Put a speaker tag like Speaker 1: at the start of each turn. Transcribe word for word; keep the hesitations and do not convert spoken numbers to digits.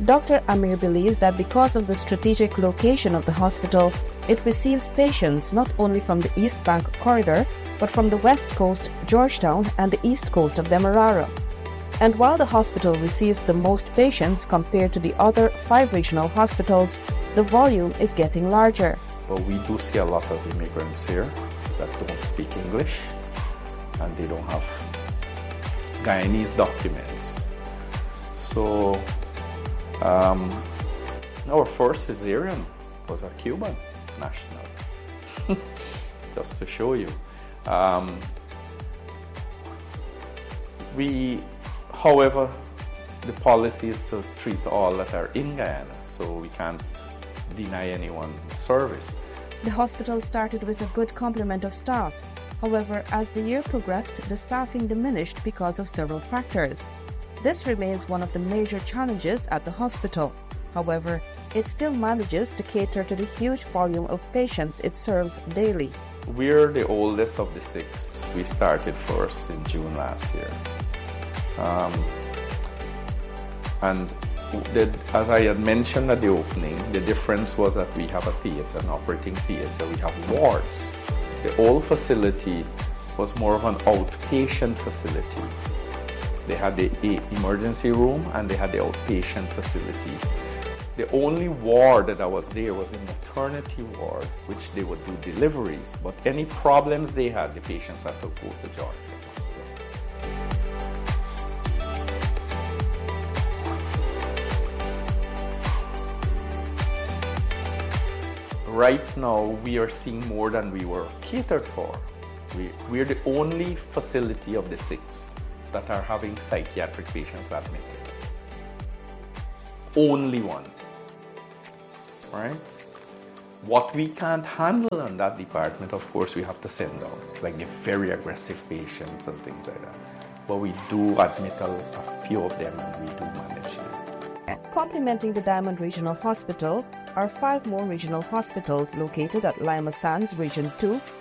Speaker 1: Doctor Amir believes that because of the strategic location of the hospital, it receives patients not only from the East Bank corridor, but from the West Coast, Georgetown, and the East Coast of Demerara. And while the hospital receives the most patients compared to the other five regional hospitals, the volume is getting larger.
Speaker 2: But we do see a lot of immigrants here that don't speak English, and they don't have Guyanese documents. So um, our first cesarean was a Cuban national, just to show you. Um, we, however, the policy is to treat all that are in Guyana, so we can't deny anyone service.
Speaker 1: The hospital started with a good complement of staff. However, as the year progressed, the staffing diminished because of several factors. This remains one of the major challenges at the hospital. However, it still manages to cater to the huge volume of patients it serves daily.
Speaker 2: We're the oldest of the six. We started first in June last year. Um, and the, as I had mentioned at the opening, the difference was that we have a theater, an operating theater, we have wards. The old facility was more of an outpatient facility. They had the emergency room and they had the outpatient facility. The only ward that was there was the maternity ward, which they would do deliveries. But any problems they had, the patients had to go to Georgia. Right now, we are seeing more than we were catered for. We, we're the only facility of the six that are having psychiatric patients admitted. Only one. Right? What we can't handle in that department, of course, we have to send out, like the very aggressive patients and things like that. But we do admit a, a few of them and we do manage it.
Speaker 1: Complementing the Diamond Regional Hospital are five more regional hospitals located at Lima Sands Region two,